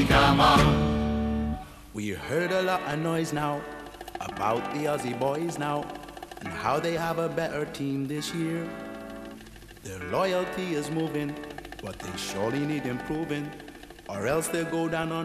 Come on. We heard a lot of noise now about the Aussie boys now and how they have a better team this year. Their loyalty is moving, but they surely need improving, or else they'll go down on